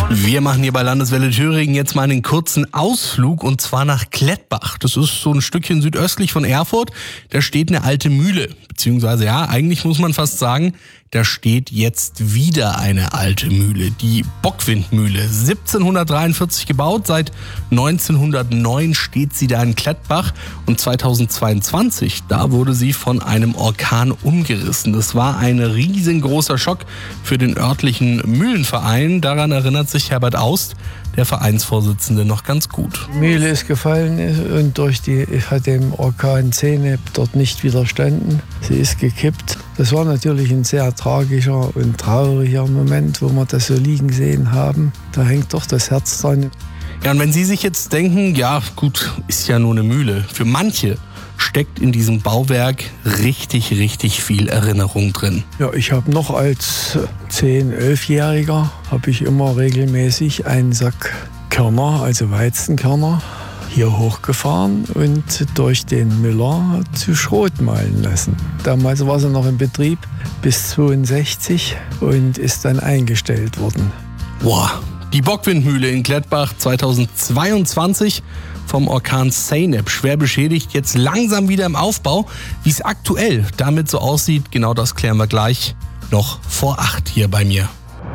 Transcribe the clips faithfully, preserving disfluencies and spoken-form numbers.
Wir machen hier bei Landeswelle Thüringen jetzt mal einen kurzen Ausflug und zwar nach Klettbach. Das ist so ein Stückchen südöstlich von Erfurt. Da steht eine alte Mühle, beziehungsweise ja, eigentlich muss man fast sagen, da steht jetzt wieder eine alte Mühle, die Bockwindmühle. siebzehnhundertdreiundvierzig gebaut, seit neunzehnhundertneun steht sie da in Klettbach und zweitausendzweiundzwanzig, da wurde sie von einem Orkan umgerissen. Das war ein riesengroßer Schock für den örtlichen Mühlenverein. Daran erinnert sich Herbert Aust, der Vereinsvorsitzende, noch ganz gut. Die Mühle ist gefallen und durch die hat dem Orkan Zeynep dort nicht widerstanden. Sie ist gekippt. Das war natürlich ein sehr tragischer und trauriger Moment, wo wir das so liegen sehen haben. Da hängt doch das Herz dran. Ja, und wenn Sie sich jetzt denken, ja gut, ist ja nur eine Mühle. Für manche steckt in diesem Bauwerk richtig, richtig viel Erinnerung drin. Ja, ich habe noch als zehn-, elfjähriger habe ich immer regelmäßig einen Sack Körner, also Weizenkörner, hier hochgefahren und durch den Müller zu Schrot mahlen lassen. Damals war sie noch in Betrieb bis zweiundsechzig und ist dann eingestellt worden. Boah, die Bockwindmühle in Klettbach zweitausendzweiundzwanzig vom Orkan Zeynep schwer beschädigt, jetzt langsam wieder im Aufbau. Wie es aktuell damit so aussieht, genau das klären wir gleich noch vor acht hier bei mir.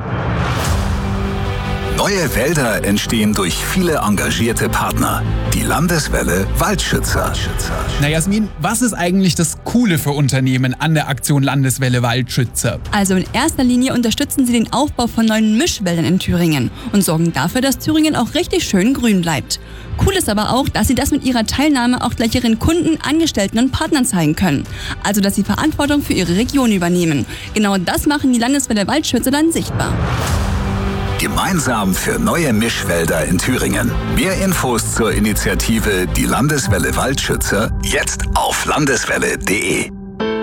Neue Wälder entstehen durch viele engagierte Partner. Die Landeswelle Waldschützer. Na Jasmin, was ist eigentlich das Coole für Unternehmen an der Aktion Landeswelle Waldschützer? Also in erster Linie unterstützen sie den Aufbau von neuen Mischwäldern in Thüringen und sorgen dafür, dass Thüringen auch richtig schön grün bleibt. Cool ist aber auch, dass sie das mit ihrer Teilnahme auch gleich ihren Kunden, Angestellten und Partnern zeigen können. Also dass sie Verantwortung für ihre Region übernehmen. Genau das machen die Landeswelle Waldschützer dann sichtbar. Gemeinsam für neue Mischwälder in Thüringen. Mehr Infos zur Initiative Die Landeswelle Waldschützer jetzt auf landeswelle punkt de.